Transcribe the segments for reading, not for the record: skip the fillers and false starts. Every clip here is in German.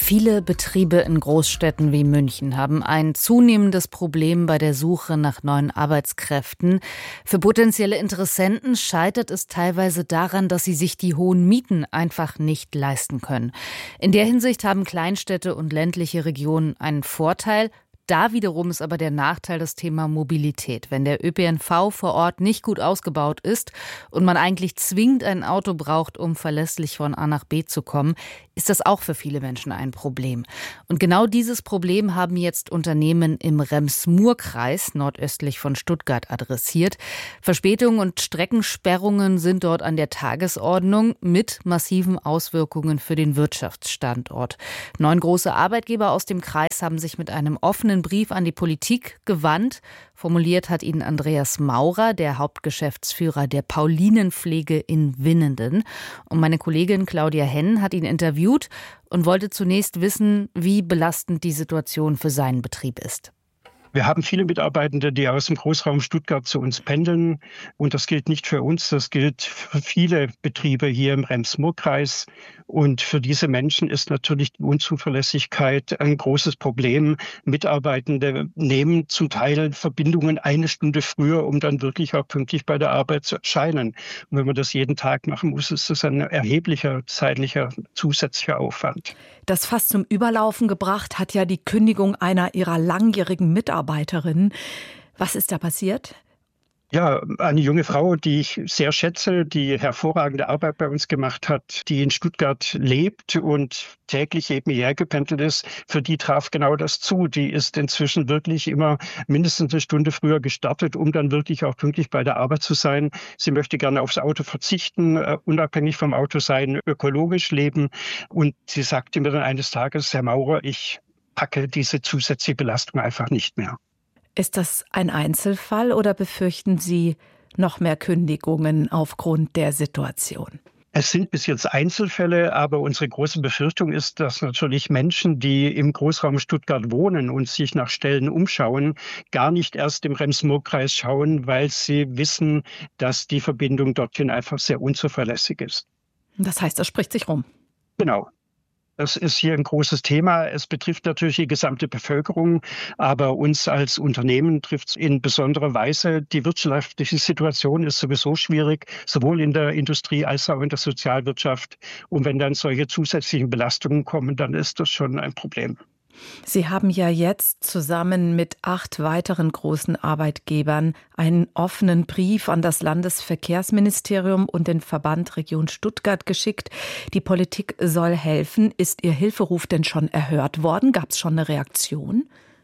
Viele Betriebe in Großstädten wie München haben ein zunehmendes Problem bei der Suche nach neuen Arbeitskräften. Für potenzielle Interessenten scheitert es teilweise daran, dass sie sich die hohen Mieten einfach nicht leisten können. In der Hinsicht haben Kleinstädte und ländliche Regionen einen Vorteil. Da wiederum ist aber der Nachteil das Thema Mobilität. Wenn der ÖPNV vor Ort nicht gut ausgebaut ist und man eigentlich zwingend ein Auto braucht, um verlässlich von A nach B zu kommen, ist das auch für viele Menschen ein Problem. Und genau dieses Problem haben jetzt Unternehmen im Rems-Murr-Kreis nordöstlich von Stuttgart adressiert. Verspätungen und Streckensperrungen sind dort an der Tagesordnung mit massiven Auswirkungen für den Wirtschaftsstandort. 9 große Arbeitgeber aus dem Kreis haben sich mit einem offenen Brief an die Politik gewandt. Formuliert hat ihn Andreas Maurer, der Hauptgeschäftsführer der Paulinenpflege in Winnenden. Und meine Kollegin Claudia Henn hat ihn interviewt und wollte zunächst wissen, wie belastend die Situation für seinen Betrieb ist. Wir haben viele Mitarbeitende, die aus dem Großraum Stuttgart zu uns pendeln. Und das gilt nicht für uns, das gilt für viele Betriebe hier im Rems-Murr-Kreis. Und für diese Menschen ist natürlich die Unzuverlässigkeit ein großes Problem. Mitarbeitende nehmen zum Teil Verbindungen 1 Stunde früher, um dann wirklich auch pünktlich bei der Arbeit zu erscheinen. Und wenn man das jeden Tag machen muss, ist das ein erheblicher zeitlicher zusätzlicher Aufwand. Das fast zum Überlaufen gebracht hat ja die Kündigung einer ihrer langjährigen Mitarbeiterinnen. Was ist da passiert? Ja, eine junge Frau, die ich sehr schätze, die hervorragende Arbeit bei uns gemacht hat, die in Stuttgart lebt und täglich eben hierher gependelt ist, für die traf genau das zu. Die ist inzwischen wirklich immer mindestens 1 Stunde früher gestartet, um dann wirklich auch pünktlich bei der Arbeit zu sein. Sie möchte gerne aufs Auto verzichten, unabhängig vom Auto sein, ökologisch leben. Und sie sagte mir dann eines Tages, Herr Maurer, ich packe diese zusätzliche Belastung einfach nicht mehr. Ist das ein Einzelfall oder befürchten Sie noch mehr Kündigungen aufgrund der Situation? Es sind bis jetzt Einzelfälle, aber unsere große Befürchtung ist, dass natürlich Menschen, die im Großraum Stuttgart wohnen und sich nach Stellen umschauen, gar nicht erst im Rems-Murr-Kreis schauen, weil sie wissen, dass die Verbindung dorthin einfach sehr unzuverlässig ist. Das heißt, das spricht sich rum. Genau. Das ist hier ein großes Thema. Es betrifft natürlich die gesamte Bevölkerung, aber uns als Unternehmen trifft es in besonderer Weise. Die wirtschaftliche Situation ist sowieso schwierig, sowohl in der Industrie als auch in der Sozialwirtschaft. Und wenn dann solche zusätzlichen Belastungen kommen, dann ist das schon ein Problem. Sie haben ja jetzt zusammen mit 8 weiteren großen Arbeitgebern einen offenen Brief an das Landesverkehrsministerium und den Verband Region Stuttgart geschickt. Die Politik soll helfen. Ist Ihr Hilferuf denn schon erhört worden? Gab es schon eine Reaktion?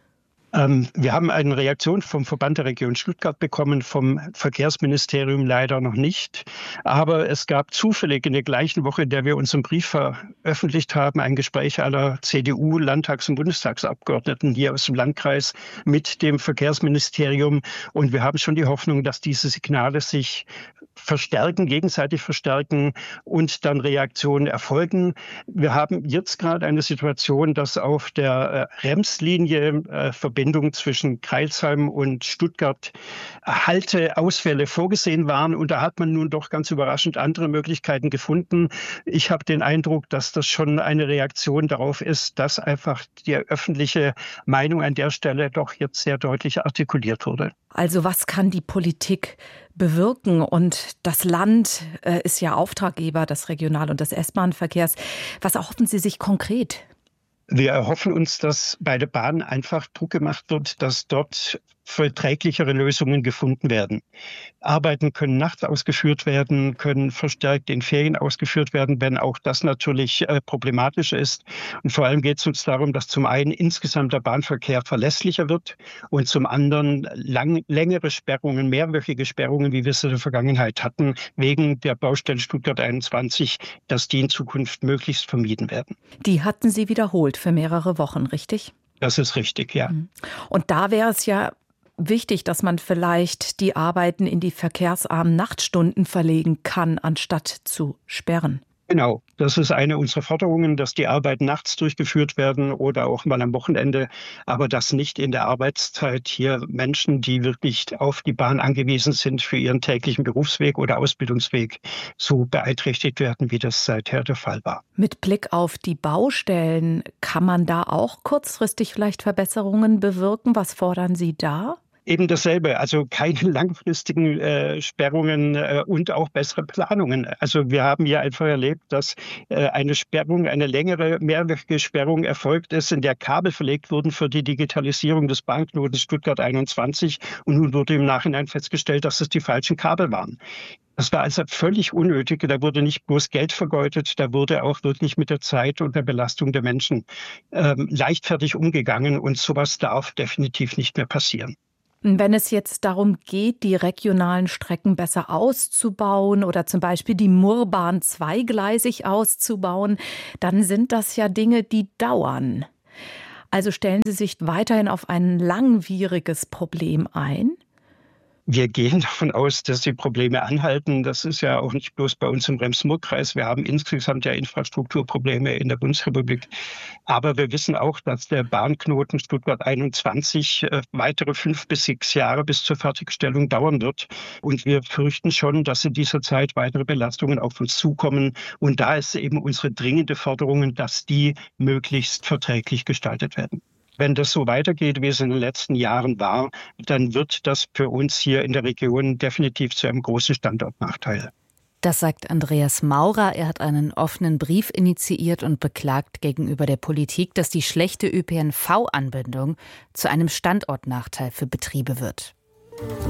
Wir haben eine Reaktion vom Verband der Region Stuttgart bekommen, vom Verkehrsministerium leider noch nicht. Aber es gab zufällig in der gleichen Woche, in der wir unseren Brief veröffentlicht haben, ein Gespräch aller CDU-Landtags- und Bundestagsabgeordneten hier aus dem Landkreis mit dem Verkehrsministerium. Und wir haben schon die Hoffnung, dass diese Signale sich verstärken, gegenseitig verstärken und dann Reaktionen erfolgen. Wir haben jetzt gerade eine Situation, dass auf der Rems-Linie Verbindung zwischen Crailsheim und Stuttgart Halteausfälle vorgesehen waren. Und da hat man nun doch ganz überraschend andere Möglichkeiten gefunden. Ich habe den Eindruck, dass das schon eine Reaktion darauf ist, dass einfach die öffentliche Meinung an der Stelle doch jetzt sehr deutlich artikuliert wurde. Also was kann die Politik bewirken? Und das Land ist ja Auftraggeber des Regional- und des S-Bahn-Verkehrs. Was erhoffen Sie sich konkret? Wir erhoffen uns, dass bei der Bahn einfach Druck gemacht wird, dass dort verträglichere Lösungen gefunden werden. Arbeiten können nachts ausgeführt werden, können verstärkt in Ferien ausgeführt werden, wenn auch das natürlich problematisch ist. Und vor allem geht es uns darum, dass zum einen insgesamt der Bahnverkehr verlässlicher wird und zum anderen längere Sperrungen, mehrwöchige Sperrungen, wie wir es in der Vergangenheit hatten, wegen der Baustelle Stuttgart 21, dass die in Zukunft möglichst vermieden werden. Die hatten Sie wiederholt für mehrere Wochen, richtig? Das ist richtig, ja. Und da wäre es ja wichtig, dass man vielleicht die Arbeiten in die verkehrsarmen Nachtstunden verlegen kann, anstatt zu sperren. Genau, das ist eine unserer Forderungen, dass die Arbeiten nachts durchgeführt werden oder auch mal am Wochenende, aber dass nicht in der Arbeitszeit hier Menschen, die wirklich auf die Bahn angewiesen sind für ihren täglichen Berufsweg oder Ausbildungsweg, so beeinträchtigt werden, wie das seither der Fall war. Mit Blick auf die Baustellen, kann man da auch kurzfristig vielleicht Verbesserungen bewirken? Was fordern Sie da? Eben dasselbe, also keine langfristigen Sperrungen und auch bessere Planungen. Also wir haben ja einfach erlebt, dass eine Sperrung, eine längere, mehrwöchige Sperrung erfolgt ist, in der Kabel verlegt wurden für die Digitalisierung des Bahnknotens Stuttgart 21. Und nun wurde im Nachhinein festgestellt, dass es die falschen Kabel waren. Das war also völlig unnötig. Da wurde nicht bloß Geld vergeudet, da wurde auch wirklich mit der Zeit und der Belastung der Menschen leichtfertig umgegangen. Und sowas darf definitiv nicht mehr passieren. Wenn es jetzt darum geht, die regionalen Strecken besser auszubauen oder zum Beispiel die Murrbahn zweigleisig auszubauen, dann sind das ja Dinge, die dauern. Also stellen Sie sich weiterhin auf ein langwieriges Problem ein? Wir gehen davon aus, dass die Probleme anhalten. Das ist ja auch nicht bloß bei uns im Rems-Murr-Kreis. Wir haben insgesamt ja Infrastrukturprobleme in der Bundesrepublik. Aber wir wissen auch, dass der Bahnknoten Stuttgart 21 weitere 5 bis 6 Jahre bis zur Fertigstellung dauern wird. Und wir fürchten schon, dass in dieser Zeit weitere Belastungen auf uns zukommen. Und da ist eben unsere dringende Forderung, dass die möglichst verträglich gestaltet werden. Wenn das so weitergeht, wie es in den letzten Jahren war, dann wird das für uns hier in der Region definitiv zu einem großen Standortnachteil. Das sagt Andreas Maurer. Er hat einen offenen Brief initiiert und beklagt gegenüber der Politik, dass die schlechte ÖPNV-Anbindung zu einem Standortnachteil für Betriebe wird.